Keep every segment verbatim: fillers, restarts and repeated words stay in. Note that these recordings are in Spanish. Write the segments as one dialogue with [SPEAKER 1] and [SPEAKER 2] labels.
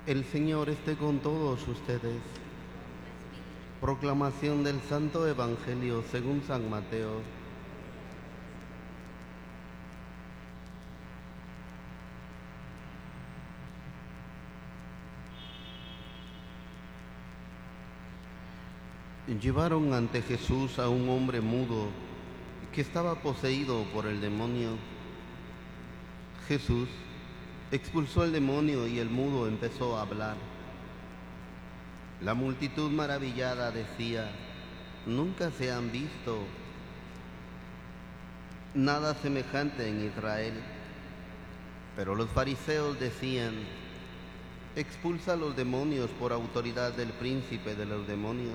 [SPEAKER 1] El Señor esté con todos ustedes. Proclamación del Santo Evangelio según San Mateo. Llevaron ante Jesús a un hombre mudo que estaba poseído por el demonio. Jesús expulsó el demonio y el mudo empezó a hablar. La multitud maravillada decía: nunca se han visto nada semejante en Israel. Pero los fariseos decían: expulsa a los demonios por autoridad del príncipe de los demonios.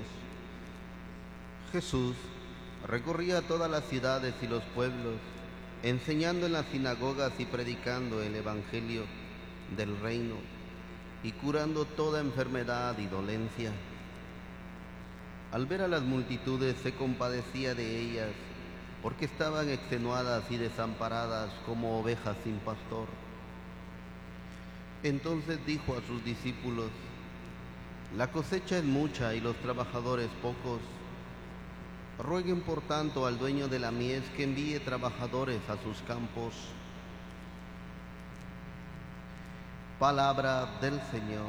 [SPEAKER 1] Jesús recorría todas las ciudades y los pueblos, enseñando en las sinagogas y predicando el evangelio del reino y curando toda enfermedad y dolencia. Al ver a las multitudes se compadecía de ellas, porque estaban extenuadas y desamparadas como ovejas sin pastor. Entonces dijo a sus discípulos: la cosecha es mucha y los trabajadores pocos. Rueguen por tanto al dueño de la mies que envíe trabajadores a sus campos. Palabra del Señor.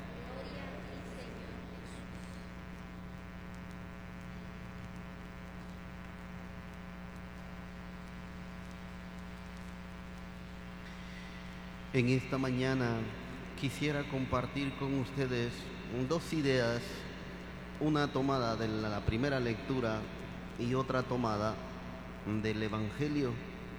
[SPEAKER 1] En esta mañana quisiera compartir con ustedes dos ideas, una tomada de la primera lectura y otra tomada del Evangelio.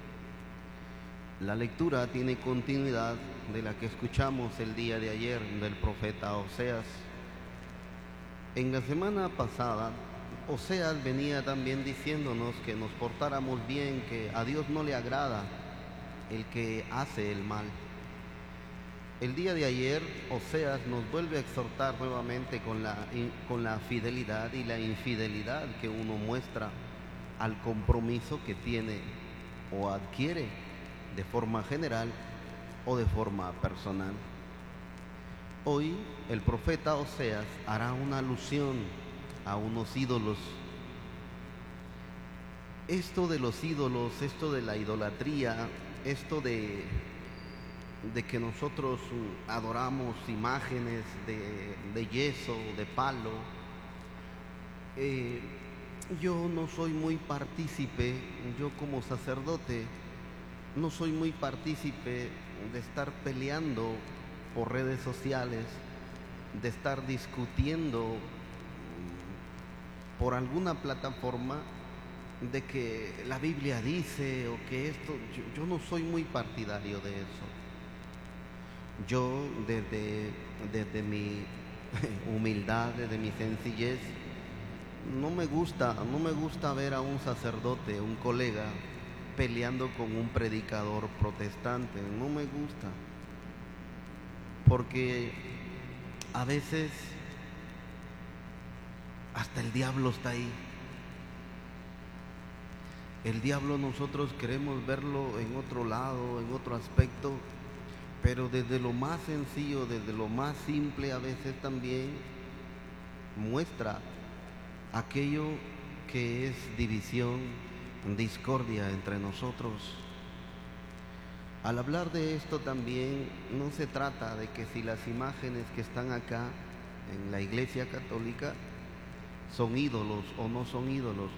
[SPEAKER 1] La lectura tiene continuidad de la que escuchamos el día de ayer del profeta Oseas. En la semana pasada, Oseas venía también diciéndonos que nos portáramos bien, que a Dios no le agrada el que hace el mal. El día de ayer, Oseas nos vuelve a exhortar nuevamente con la, con la fidelidad y la infidelidad que uno muestra al compromiso que tiene o adquiere de forma general o de forma personal. Hoy el profeta Oseas hará una alusión a unos ídolos. Esto de los ídolos, esto de la idolatría, esto de... de que nosotros adoramos imágenes de, de yeso, de palo, eh, yo no soy muy partícipe, yo como sacerdote, no soy muy partícipe de estar peleando por redes sociales, de estar discutiendo por alguna plataforma de que la Biblia dice o que esto, yo, yo no soy muy partidario de eso. Yo desde, desde mi humildad, desde mi sencillez, no me gusta, no me gusta ver a un sacerdote, un colega, peleando con un predicador protestante. No me gusta, porque a veces hasta el diablo está ahí. El diablo nosotros queremos verlo en otro lado, en otro aspecto, pero desde lo más sencillo, desde lo más simple, a veces también muestra aquello que es división, discordia entre nosotros. Al hablar de esto también no se trata de que si las imágenes que están acá en la Iglesia Católica son ídolos o no son ídolos.